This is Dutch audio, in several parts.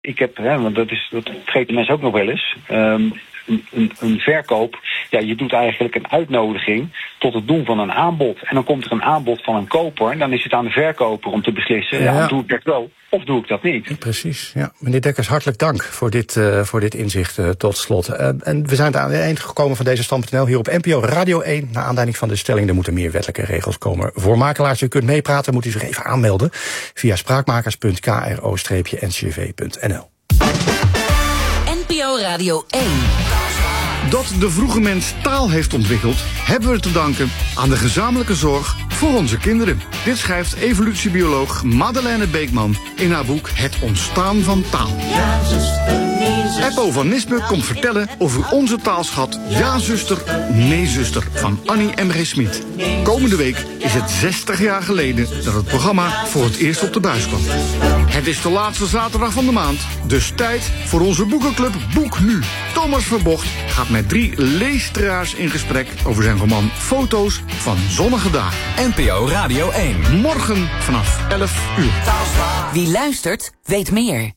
Ik heb, want dat vergeten mensen ook nog wel eens. Een verkoop, je doet eigenlijk een uitnodiging tot het doen van een aanbod. En dan komt er een aanbod van een koper. En dan is het aan de verkoper om te beslissen, doe ik dat wel of doe ik dat niet. Precies, ja. Meneer Dekkers, hartelijk dank voor dit inzicht tot slot. En we zijn aan het eind gekomen van deze Stand.nl hier op NPO Radio 1. Naar aanleiding van de stelling, er moeten meer wettelijke regels komen voor makelaars. U kunt meepraten, moet u zich even aanmelden via spraakmakers.kro-ncv.nl. NPO Radio 1. Dat de vroege mens taal heeft ontwikkeld, hebben we te danken aan de gezamenlijke zorg voor onze kinderen. Dit schrijft evolutiebioloog Madeleine Beekman in haar boek Het ontstaan van taal. Eppo van Nispen komt vertellen over onze taalschat Ja zuster, nee zuster van Annie M.G. Smit. Komende week is het 60 jaar geleden dat het programma voor het eerst op de buis kwam. Het is de laatste zaterdag van de maand, dus tijd voor onze boekenclub Boek Nu. Thomas Verbocht gaat met 3 leestraars in gesprek over zijn roman Foto's van zonnige dagen. NPO Radio 1. Morgen vanaf 11 uur. Wie luistert, weet meer.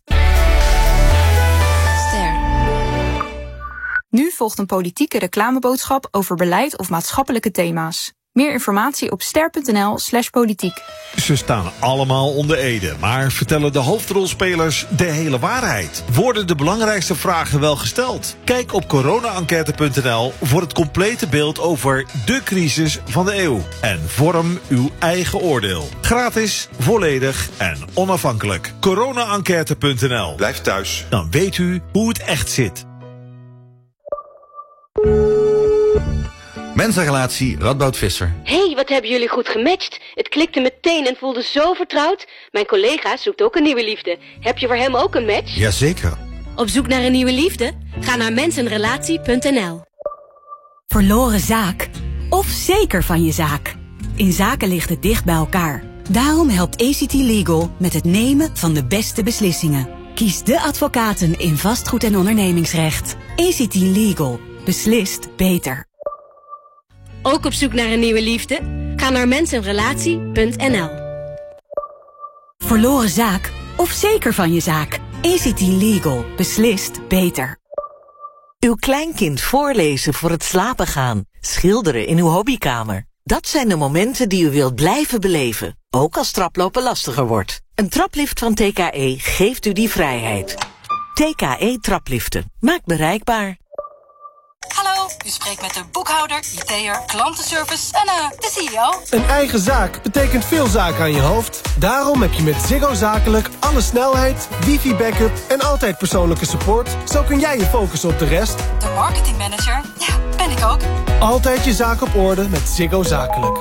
Nu volgt een politieke reclameboodschap over beleid of maatschappelijke thema's. Meer informatie op ster.nl/politiek. Ze staan allemaal onder ede, maar vertellen de hoofdrolspelers de hele waarheid? Worden de belangrijkste vragen wel gesteld? Kijk op corona-enquête.nl voor het complete beeld over de crisis van de eeuw. En vorm uw eigen oordeel. Gratis, volledig en onafhankelijk. corona-enquête.nl. Blijf thuis. Dan weet u hoe het echt zit. Mensenrelatie Radboud Visser. Hey, wat hebben jullie goed gematcht. Het klikte meteen en voelde zo vertrouwd. Mijn collega zoekt ook een nieuwe liefde. Heb je voor hem ook een match? Jazeker. Op zoek naar een nieuwe liefde? Ga naar mensenrelatie.nl. Verloren zaak? Of zeker van je zaak? In zaken ligt het dicht bij elkaar. Daarom helpt ACT Legal met het nemen van de beste beslissingen. Kies de advocaten in vastgoed- en ondernemingsrecht. ACT Legal. Beslist beter. Ook op zoek naar een nieuwe liefde? Ga naar mensenrelatie.nl. Verloren zaak? Of zeker van je zaak? ACT Legal. Beslist beter. Uw kleinkind voorlezen voor het slapen gaan. Schilderen in uw hobbykamer. Dat zijn de momenten die u wilt blijven beleven. Ook als traplopen lastiger wordt. Een traplift van TKE geeft u die vrijheid. TKE Trapliften. Maakt bereikbaar. Hallo, u spreekt met de boekhouder, IT'er, klantenservice en de CEO. Een eigen zaak betekent veel zaken aan je hoofd. Daarom heb je met Ziggo Zakelijk alle snelheid, wifi-backup en altijd persoonlijke support. Zo kun jij je focussen op de rest. De marketingmanager, ja, ben ik ook. Altijd je zaak op orde met Ziggo Zakelijk.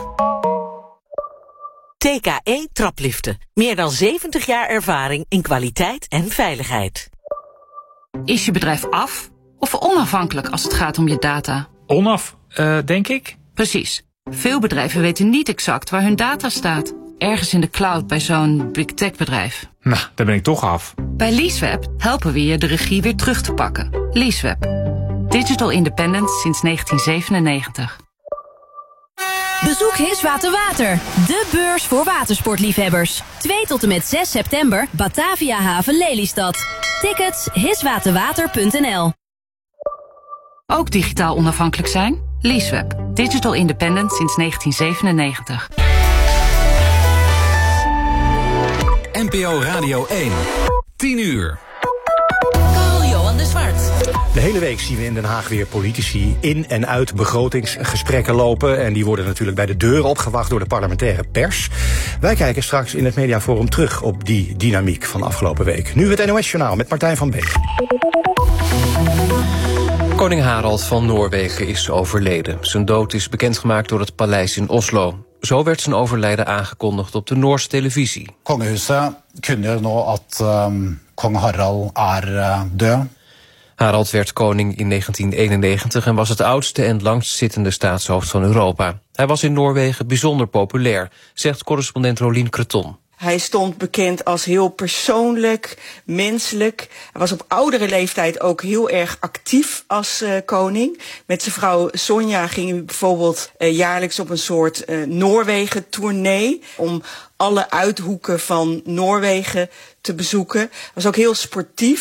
TKE Trapliften. Meer dan 70 jaar ervaring in kwaliteit en veiligheid. Is je bedrijf af of onafhankelijk als het gaat om je data? Denk ik. Precies. Veel bedrijven weten niet exact waar hun data staat. Ergens in de cloud bij zo'n big tech bedrijf. Nou, daar ben ik toch af. Bij Leaseweb helpen we je de regie weer terug te pakken. Leaseweb. Digital independence sinds 1997. Bezoek Hiswater Water, de beurs voor watersportliefhebbers. 2 tot en met 6 september, Batavia Haven Lelystad. Tickets hiswaterwater.nl. Ook digitaal onafhankelijk zijn? Leaseweb. Digital independent sinds 1997. NPO Radio 1. 10 uur. Johan de Zwart. De hele week zien we in Den Haag weer politici in en uit begrotingsgesprekken lopen. En die worden natuurlijk bij de deur opgewacht door de parlementaire pers. Wij kijken straks in het Mediaforum terug op die dynamiek van afgelopen week. Nu het NOS-journaal met Martijn van Beek. Koning Harald van Noorwegen is overleden. Zijn dood is bekendgemaakt door het paleis in Oslo. Zo werd zijn overlijden aangekondigd op de Noorse televisie. Kongehuset kunngjør nå at kong Harald dood. Harald werd koning in 1991 en was het oudste en langstzittende staatshoofd van Europa. Hij was in Noorwegen bijzonder populair, zegt correspondent Rolien Creton. Hij stond bekend als heel persoonlijk, menselijk. Hij was op oudere leeftijd ook heel erg actief als koning. Met zijn vrouw Sonja ging hij bijvoorbeeld jaarlijks op een soort Noorwegen-tournee om alle uithoeken van Noorwegen te bezoeken. Was ook heel sportief.